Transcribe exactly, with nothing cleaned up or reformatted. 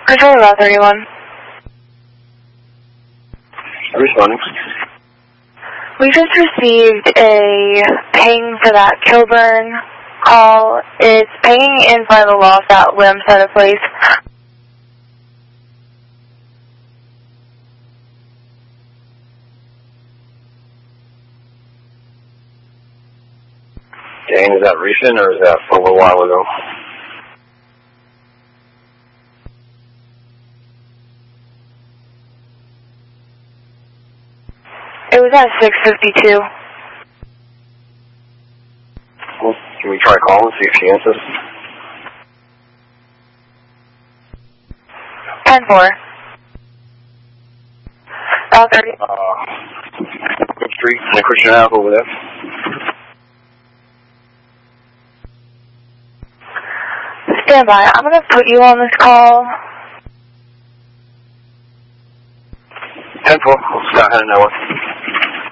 Control Route thirty-one. Responding. We just received a ping for that Kilburn call. It's pinging in front of the loft at William Center Place. Dane, is that recent or is that from a while ago? It was at six fifty-two. Well, can we try calling and see if she answers? ten four. Route thirty. Uh, Good Street, and Christian Ave over there. Stand by. I'm going to put you on this call. ten four. Scott, heading that way.